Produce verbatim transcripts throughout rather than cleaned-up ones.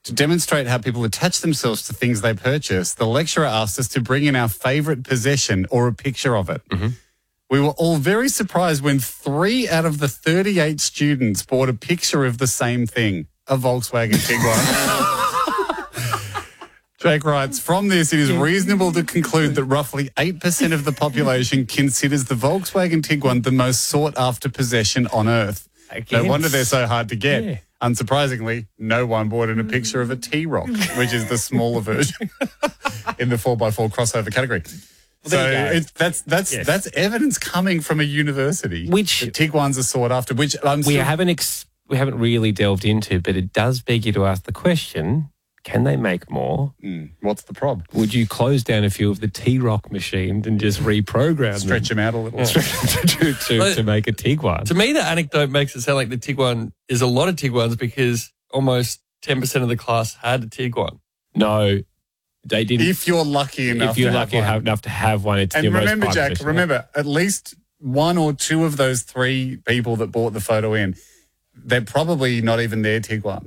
To demonstrate how people attach themselves to things they purchase, the lecturer asked us to bring in our favourite possession or a picture of it. Mm-hmm. We were all very surprised when three out of the thirty-eight students bought a picture of the same thing, a Volkswagen Tiguan. Jake writes, from this, it is reasonable to conclude that roughly eight percent of the population considers the Volkswagen Tiguan the most sought-after possession on Earth. Again, no wonder they're so hard to get. Yeah. Unsurprisingly, no one bought in a picture of a T-Roc, which is the smaller version in the four by four crossover category. Well, so there you go. it's, that's that's Yes. that's evidence coming from a university. Which- the Tiguans are sought after. Which I'm we still, haven't ex- we haven't really delved into, but it does beg you to ask the question: can they make more? Mm, what's the prob? Would you close down a few of the T-Roc machines and just reprogram Stretch them them out a little. to, to, to make a Tiguan? To me, the anecdote makes it sound like the Tiguan is a lot of Tiguans because almost ten percent of the class had a Tiguan. No, they didn't. If you're lucky enough, if you're to lucky have one. enough to have one, it's And your remember, most Jack, prized possession. remember, at least one or two of those three people that bought the photo in, they're probably not even their Tiguan.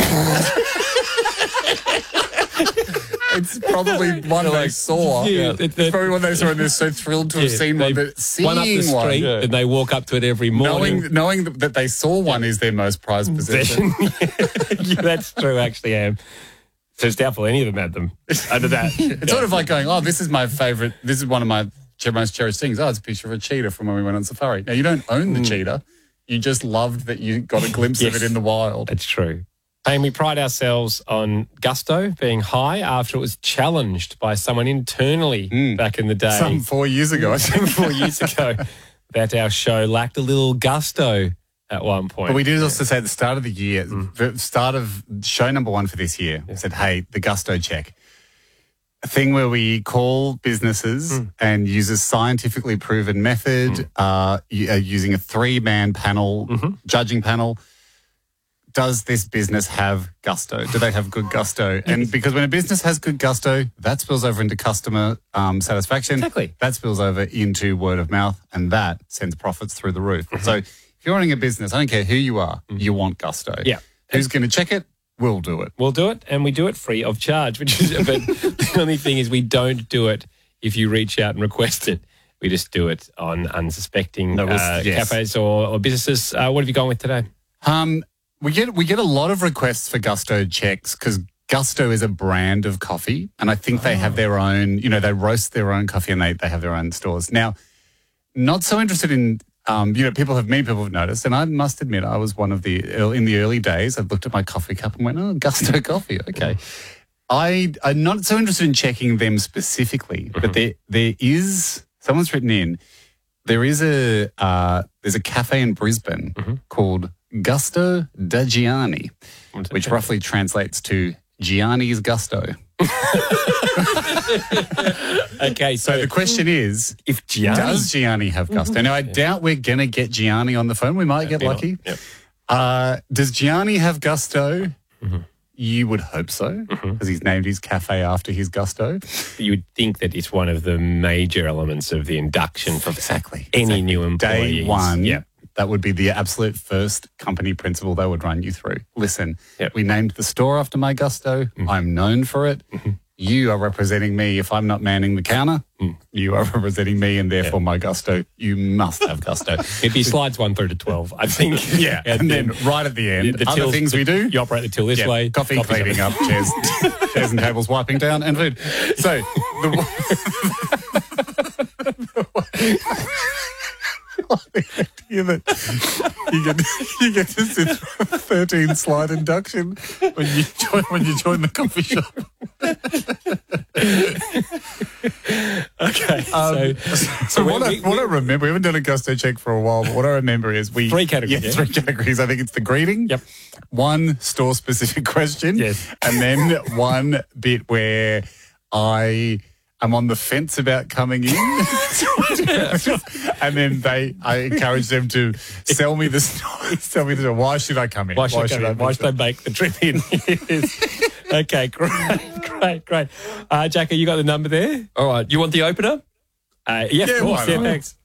It's probably one they saw. Yeah, It's probably one they saw and they're so thrilled to have Yeah, seen they- one. But seeing one up the one, street, and they walk up to it every morning. knowing, knowing that they saw one is their most prized possession. Yeah, that's true, actually, Am. So it's doubtful any of them had them under that. It's sort of like going, oh, this is my favourite, this is one of my cher- most cherished things. Oh, it's a picture of a cheetah from when we went on safari. Now, you don't own the cheetah. You just loved that you got a glimpse Yes. of it in the wild. That's true. And we pride ourselves on Gusto being high after it was challenged by someone internally back in the day. Some four years ago, I think. four years ago, that our show lacked a little gusto at one point. But we did also say at the start of the year, the start of show number one for this year, said, hey, the Gusto check. A thing where we call businesses and use a scientifically proven method, uh, u- uh, using a three-man panel, judging panel. Does this business have gusto? Do they have good gusto? And because when a business has good gusto, that spills over into customer um, satisfaction. Exactly. That spills over into word of mouth, and that sends profits through the roof. So if you're running a business, I don't care who you are, you want gusto. Yeah. Who's going to check it? We'll do it. We'll do it, and we do it free of charge, which is, but the only thing is we don't do it if you reach out and request it. We just do it on unsuspecting No, we'll- uh, yes. cafes or, or businesses. Uh, what have you gone with today? Um, we get we get a lot of requests for Gusto checks because Gusto is a brand of coffee, and I think they have their own. You know, they roast their own coffee and they they have their own stores. Now, not so interested in. Um, you know, people have many people have noticed, and I must admit, I was one of the early, in the early days. I looked at my coffee cup and went, "Oh, Gusto coffee, okay." I I'm not so interested in checking them specifically, but there there is someone's written in. There is a uh, there's a cafe in Brisbane called Gusto da Gianni, which roughly translates to Gianni's Gusto. Okay, So so the question is, if Gianni does Gianni have Gusto? Now, I doubt we're going to get Gianni on the phone. We might get Maybe not. lucky. Yep. Uh, does Gianni have Gusto? You would hope so, because he's named his cafe after his Gusto. you would think that it's one of the major elements of the induction for Exactly. any Exactly. new employees. Day one, Yeah. that would be the absolute first company principle they would run you through. Listen, Yep. we named the store after my Gusto. I'm known for it. You are representing me if I'm not manning the counter. You are representing me, and therefore my Gusto. You must have Gusto. It'd be slides one through to twelve, I think. Yeah, and, then right at the end, the other tills- things we do. You operate the till this Yeah, way. coffee coffee's cleaning up, chairs, chairs and tables wiping down, and food. So the, the idea that you get you get to sit through a thirteen slide induction when you join when you join the coffee shop. Okay, Um, so, So what, we- I, what I remember, we haven't done a Gusto check for a while, but what I remember is we Three categories, Yeah, yeah? three categories. I think it's the greeting. Yep. One store specific question. Yes. And then one bit where I am on the fence about coming in. And then they, I encourage them to sell me the story. Tell me the story. Why should I come in? Why should, I, why should I come make the trip in? Okay, great, great, great. Uh, Jacko, you got the number there? All right. You want the opener? Uh, yeah, Yeah, of course. why Yeah, not? thanks.